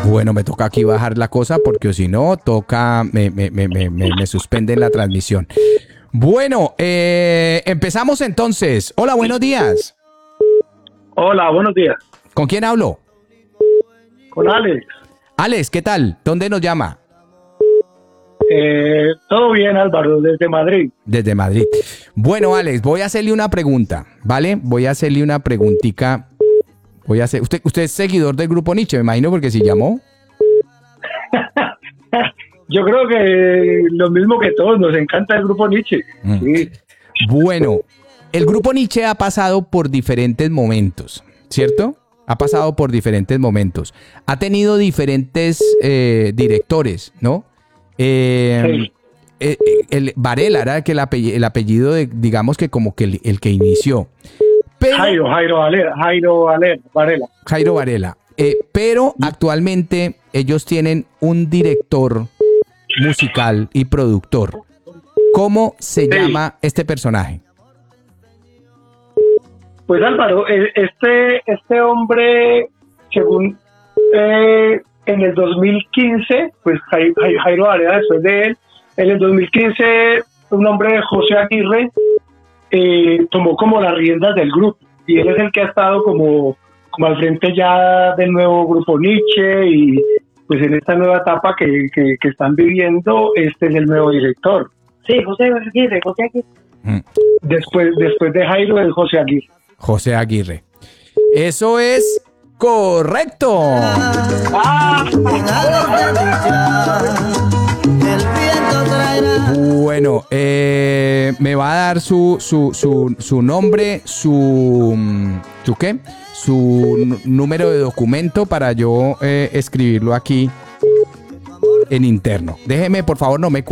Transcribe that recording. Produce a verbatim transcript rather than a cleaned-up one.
Bueno, me toca aquí bajar la cosa porque si no, toca, me, me, me, me, me, me suspenden la transmisión. Bueno, eh, empezamos entonces. Hola, buenos días. Hola, buenos días. ¿Con quién hablo? Con Alex. Alex, ¿qué tal? ¿Dónde nos llama? Eh, todo bien, Álvaro, desde Madrid. Desde Madrid. Bueno, Alex, voy a hacerle una pregunta, ¿vale? Voy a hacerle una preguntica. Voy a hacer. Usted, usted es seguidor del Grupo Nietzsche, me imagino, porque si llamó. Yo creo que lo mismo que todos, nos encanta el Grupo Nietzsche. Mm. Sí. Bueno, el Grupo Nietzsche ha pasado por diferentes momentos, ¿cierto? Ha pasado por diferentes momentos. Ha tenido diferentes eh, directores, ¿no? Eh, Sí. eh, el Varela era que el, apellido, el apellido de, digamos que como que el, el que inició. Pero, Jairo, Jairo Valera, Jairo Valera, Varela. Jairo Varela. Eh, pero actualmente ellos tienen un director musical y productor. ¿Cómo se Sí. llama este personaje? Pues Álvaro, eh, este, este hombre, según eh, en el dos mil quince, pues Jai- Jai- Jairo Varela, después de él, en el dos mil quince, un hombre de José Aguirre eh, tomó como las riendas del grupo y él es el que ha estado como, como al frente ya del nuevo Grupo Nietzsche y pues en esta nueva etapa que, que, que están viviendo, este es el nuevo director. Sí, José Aguirre, José Aguirre. Mm, Después, después de Jairo es José Aguirre. José Aguirre. Eso es correcto. Bueno, eh, me va a dar su, su, su, su nombre, su, mm, ¿su qué? Su n- número de documento para yo eh, escribirlo aquí en interno. Déjeme, por favor, no me